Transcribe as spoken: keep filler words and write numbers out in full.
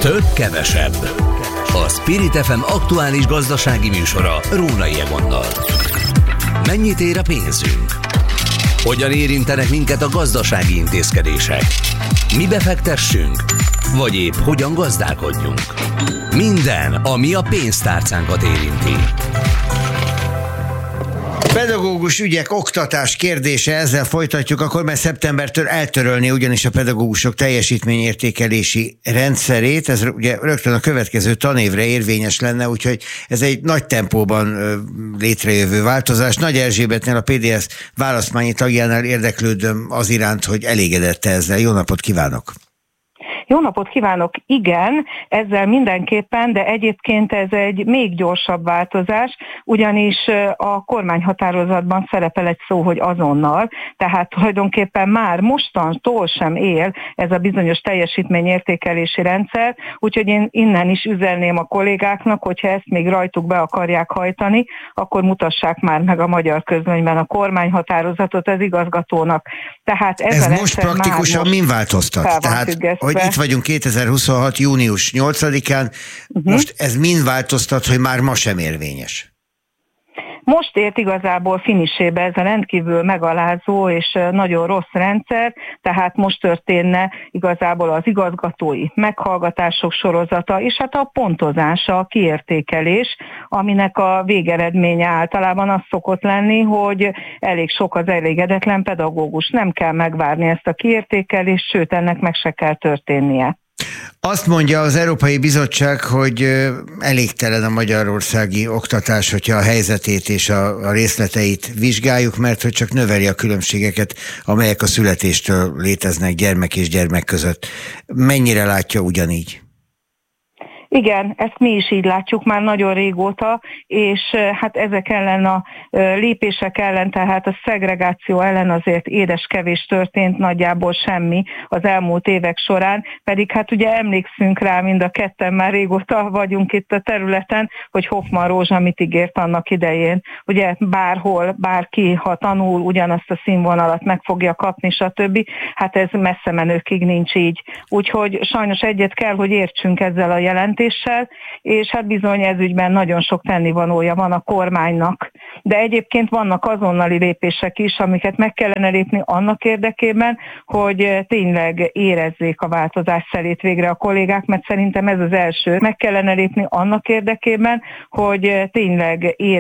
Több kevesebb. A Spirit ef em aktuális gazdasági műsora Rónai Egonnal. Mennyit ér a pénzünk? Hogyan érintenek minket a gazdasági intézkedések? Mi befektessünk? Vagy épp hogyan gazdálkodjunk? Minden, ami a pénztárcánkat érinti. Pedagógus ügyek, oktatás kérdése, ezzel folytatjuk, akkor mert szeptembertől eltörölni ugyanis a pedagógusok teljesítményértékelési rendszerét, ez ugye rögtön a következő tanévre érvényes lenne, úgyhogy ez egy nagy tempóban létrejövő változás. Nagy Erzsébetnél, a pé dé es választmányi tagjánál érdeklődöm az iránt, hogy elégedette ezzel. Jó napot kívánok! Jó napot kívánok! Igen, ezzel mindenképpen, de egyébként ez egy még gyorsabb változás, ugyanis a kormányhatározatban szerepel egy szó, hogy azonnal, tehát tulajdonképpen már mostantól sem él ez a bizonyos teljesítményértékelési rendszer, úgyhogy én innen is üzelném a kollégáknak, hogyha ezt még rajtuk be akarják hajtani, akkor mutassák már meg a magyar közlönyben a kormányhatározatot az igazgatónak. Tehát ez, ez most praktikusan min változtat? Tehát, hogy itt vagyunk kétezer-huszonhat. június nyolcadikán, uh-huh. Most ez mind változtat, hogy már ma sem érvényes? Most ért igazából finisébe ez a rendkívül megalázó és nagyon rossz rendszer, tehát most történne igazából az igazgatói meghallgatások sorozata, és hát a pontozása, a kiértékelés, aminek a végeredménye általában az szokott lenni, hogy elég sok az elégedetlen pedagógus. Nem kell megvárni ezt a kiértékelést, sőt ennek meg se kell történnie. Azt mondja az Európai Bizottság, hogy elégtelen a magyarországi oktatás, hogyha a helyzetét és a, a részleteit vizsgáljuk, mert hogy csak növeli a különbségeket, amelyek a születéstől léteznek gyermek és gyermek között. Mennyire látja ugyanígy? Igen, ezt mi is így látjuk már nagyon régóta, és hát ezek ellen a lépések ellen, tehát a szegregáció ellen azért édes kevés történt, nagyjából semmi az elmúlt évek során, pedig hát ugye emlékszünk rá, mind a ketten már régóta vagyunk itt a területen, hogy Hoffmann Rózsa mit ígért annak idején. Ugye bárhol, bárki, ha tanul, ugyanazt a színvonalat meg fogja kapni, stb. Hát ez messze menőkig nincs így. Úgyhogy sajnos egyet kell, hogy értsünk ezzel a jelentéssel, és hát bizony ez ügyben nagyon sok tennivalója van a kormánynak. De egyébként vannak azonnali lépések is, amiket meg kellene lépni annak érdekében, hogy tényleg érezzék a változás szelét végre a kollégák, mert szerintem ez az első. Meg kellene lépni annak érdekében, hogy tényleg érezzék